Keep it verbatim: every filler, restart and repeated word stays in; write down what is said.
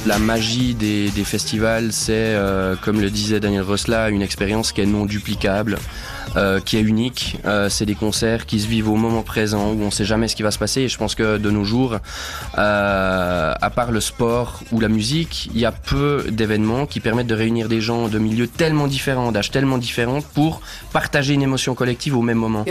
La magie des, des festivals, c'est, euh, comme le disait Daniel Rosla, une expérience qui est non duplicable, euh, qui est unique. Euh, c'est des concerts qui se vivent au moment présent, où on ne sait jamais ce qui va se passer. Et je pense que de nos jours, euh, à part le sport ou la musique, il y a peu d'événements qui permettent de réunir des gens de milieux tellement différents, d'âges tellement différents, pour partager une émotion collective au même moment.